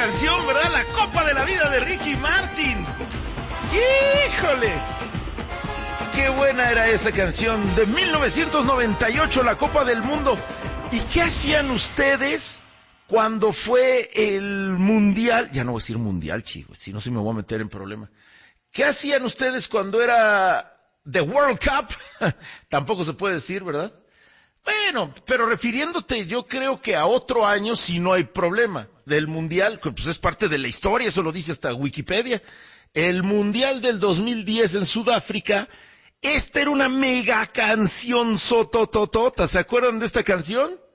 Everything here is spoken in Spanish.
canción, ¿verdad? La Copa de la Vida de Ricky Martin. ¡Híjole! ¡Qué buena era esa canción! De 1998, la Copa del Mundo. ¿Y qué hacían ustedes cuando fue el Mundial? Ya no voy a decir Mundial, chicos, si no se me voy a meter en problema. ¿Qué hacían ustedes cuando era The World Cup? Tampoco se puede decir, ¿verdad? Bueno, pero refiriéndote, yo creo que a otro año sí no hay problema. Del Mundial, pues es parte de la historia, eso lo dice hasta Wikipedia. El Mundial del 2010 en Sudáfrica, esta era una mega canción sotototota. ¿Se acuerdan de esta canción?